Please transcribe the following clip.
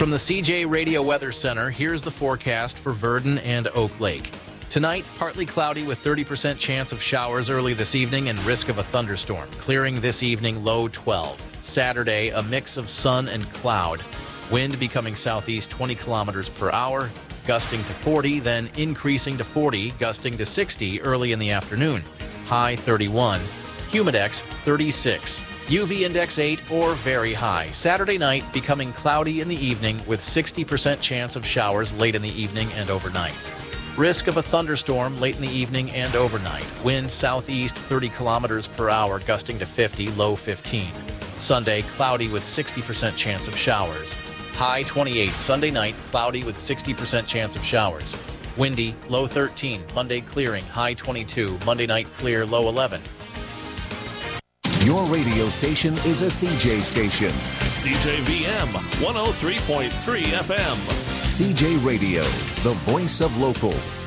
From the CJ Radio Weather Center, here's the forecast for Verdon and Oak Lake. Tonight, partly cloudy with 30% chance of showers early this evening and risk of a thunderstorm. Clearing this evening, low 12. Saturday, a mix of sun and cloud. Wind becoming southeast 20 kilometers per hour, gusting to 40, then increasing to 40, gusting to 60 early in the afternoon. High 31. Humidex 36. UV index 8 or very high. Saturday night becoming cloudy in the evening with 60% chance of showers late in the evening and overnight. Risk of a thunderstorm late in the evening and overnight. Wind southeast 30 kilometers per hour, gusting to 50, low 15. Sunday, cloudy with 60% chance of showers. High 28. Sunday night, cloudy with 60% chance of showers. Windy, low 13. Monday clearing, high 22. Monday night clear, low 11. Your radio station is a CJ station. CJVM 103.3 FM. CJ Radio, the voice of local.